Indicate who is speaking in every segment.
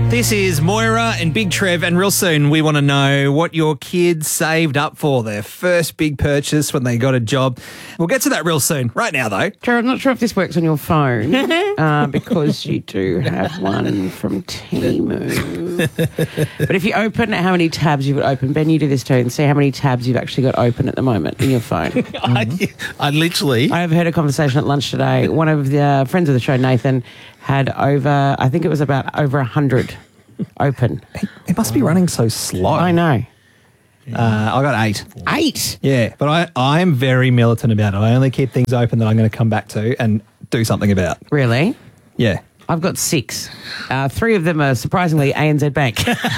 Speaker 1: This is Moira and Big Trev, and real soon we want to know what your kids saved up for their first big purchase when they got a job. We'll get to that real soon. Right now, though.
Speaker 2: Trev, I'm not sure if this works on your phone because you do have one from Temu. But if you open how many tabs you've got open, Ben, you do this too, and see how many tabs you've actually got open at the moment in your phone.
Speaker 3: I literally...
Speaker 2: I overheard a conversation at lunch today. One of the friends of the show, Nathan, had over 100 open.
Speaker 1: It must be running so slow.
Speaker 2: I know.
Speaker 1: I got 8.
Speaker 2: 8?
Speaker 1: Yeah, but I am very militant about it. I only keep things open that I'm going to come back to and do something about.
Speaker 2: Really?
Speaker 1: Yeah.
Speaker 2: I've got 6. 3 of them are surprisingly ANZ Bank.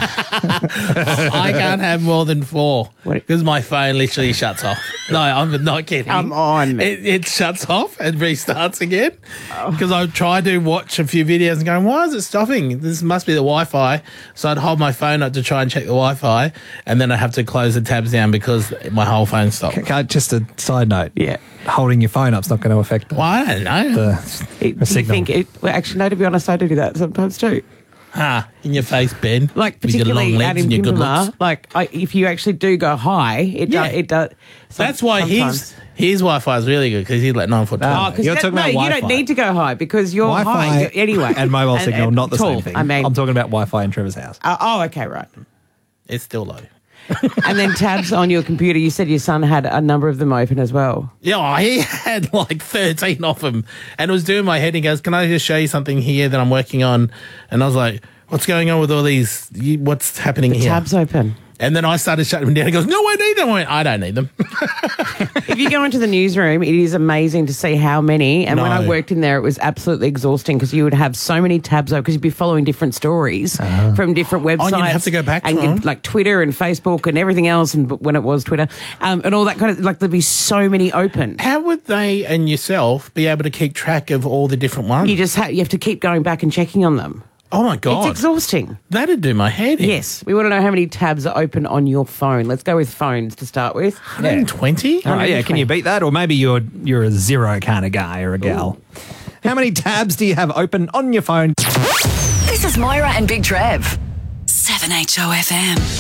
Speaker 3: I can't have more than 4 because my phone literally shuts off. No, I'm not kidding.
Speaker 2: Come on.
Speaker 3: It shuts off and restarts again because I tried to watch a few videos and going, why is it stopping? This must be the Wi-Fi. So I'd hold my phone up to try and check the Wi-Fi, and then I'd have to close the tabs down because my whole phone stopped.
Speaker 1: Just a side note.
Speaker 2: Yeah.
Speaker 1: Holding your phone up's not going to affect
Speaker 3: Well, I don't know.
Speaker 2: Do you think actually, no, to be honest, I do that sometimes too.
Speaker 3: In your face, Ben.
Speaker 2: Like,
Speaker 3: with your long
Speaker 2: particularly out
Speaker 3: legs
Speaker 2: in
Speaker 3: and your good looks.
Speaker 2: Pimbala, like, if you actually do go high, it does.
Speaker 3: That's why
Speaker 2: sometimes.
Speaker 3: his Wi-Fi is really good because he's like 9 foot tall.
Speaker 2: Because
Speaker 1: You're talking about
Speaker 2: you
Speaker 1: Wi-Fi.
Speaker 2: don't need to go high because you're
Speaker 1: Wi-Fi
Speaker 2: high anyway.
Speaker 1: and mobile signal, not the
Speaker 2: tall,
Speaker 1: same thing.
Speaker 2: I mean,
Speaker 1: I'm talking about Wi-Fi in Trevor's house.
Speaker 2: okay, right.
Speaker 3: It's still low.
Speaker 2: And then tabs on your computer, you said your son had a number of them open as well.
Speaker 3: Yeah, he had like 13 of them and it was doing my head. He goes, can I just show you something here that I'm working on? And I was like, what's going on with all these? What's happening here?
Speaker 2: Tabs open.
Speaker 3: And then I started shutting them down. He goes, no, I need them. I went, I don't need them.
Speaker 2: If you go into the newsroom, it is amazing to see how many. And when I worked in there, it was absolutely exhausting because you would have so many tabs open because you'd be following different stories from different websites.
Speaker 3: Oh, you'd have to go back
Speaker 2: and
Speaker 3: to them.
Speaker 2: like Twitter and Facebook and everything else, and when it was Twitter, and all that kind of, like, there'd be so many open.
Speaker 3: How would they and yourself be able to keep track of all the different ones?
Speaker 2: You just you have to keep going back and checking on them.
Speaker 3: Oh, my God.
Speaker 2: It's exhausting.
Speaker 3: That'd do my head in.
Speaker 2: Yes. We want to know how many tabs are open on your phone. Let's go with phones to start with.
Speaker 3: 120?
Speaker 1: All right, yeah, can you beat that? Or maybe you're a 0 kind of guy or a gal. How many tabs do you have open on your phone?
Speaker 4: This is Moira and Big Trev. 7HOFM.